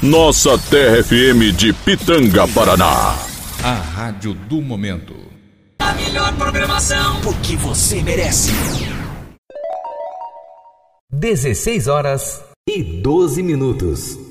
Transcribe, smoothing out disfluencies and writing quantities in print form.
Nossa Terra FM de Pitanga, Paraná. A rádio do momento. A melhor programação, o que você merece. 16 horas e 12 minutos.